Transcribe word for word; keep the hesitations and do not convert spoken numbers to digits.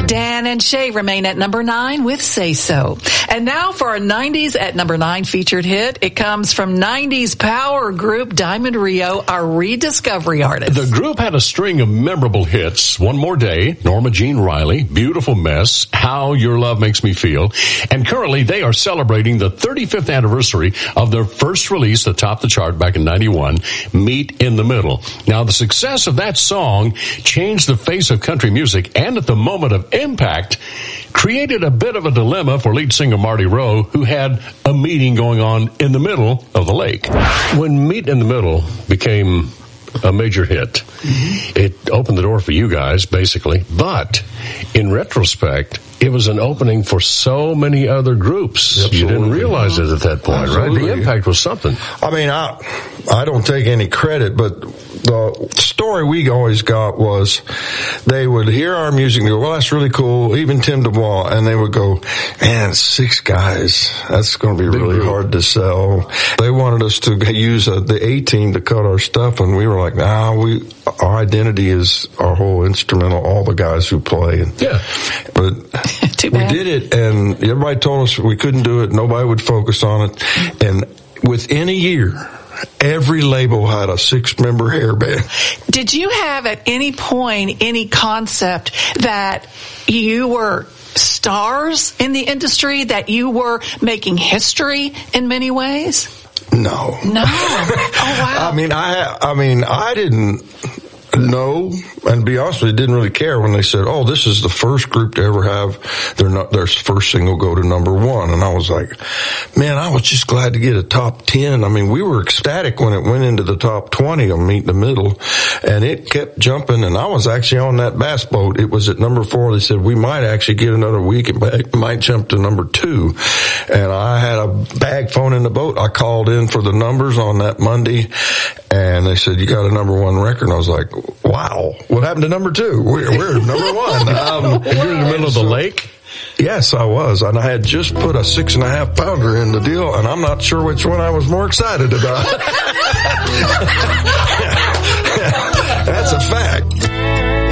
Dan and Shay remain at number nine with Say So. And now for our nineties at number nine featured hit. It comes from nineties power group Diamond Rio, our rediscovery artist. The group had a string of memorable hits. One More Day, Norma Jean Riley, Beautiful Mess, How Your Love Makes Me Feel. And currently they are celebrating the thirty-fifth anniversary of their first release that topped the chart back in ninety-one, Meet in the Middle. Now the success of that song changed the face of country music, and at the moment of impact created a bit of a dilemma for lead singer Marty Rowe, who had a meeting going on in the middle of the lake. When Meet in the Middle became a major hit, mm-hmm. it opened the door for you guys, basically. But in retrospect, it was an opening for so many other groups. Absolutely. You didn't realize it at that point, Absolutely. Right? The impact was something. I mean, I I don't take any credit, but the story we always got was they would hear our music and go, well, that's really cool, even Tim DeVois, and they would go, man, six guys, that's going to be really Big hard to sell. They wanted us to use a, the A-team to cut our stuff, and we were like, nah, we, our identity is our whole instrumental, all the guys who play. And, yeah. But we did it, and everybody told us we couldn't do it, nobody would focus on it, and within a year, every label had a six-member hair band. Did you have at any point any concept that you were stars in the industry, that you were making history in many ways? No. No. Oh, wow. I mean, I, I mean, I didn't know, and to be honest with you, didn't really care when they said, oh, this is the first group to ever have their their first single go to number one. And I was like, man, I was just glad to get a top ten. I mean, we were ecstatic when it went into the top twenty on Meet in the Middle, and it kept jumping, and I was actually on that bass boat. It was at number four. They said, we might actually get another week. It might jump to number two. And I had a bag phone in the boat. I called in for the numbers on that Monday, and they said, you got a number one record. And I was like, wow, what happened to number two? We're, we're number one. Um, You're in the middle of the lake? Yes, I was. And I had just put a six and a half pounder in the deal, and I'm not sure which one I was more excited about. That's a fact.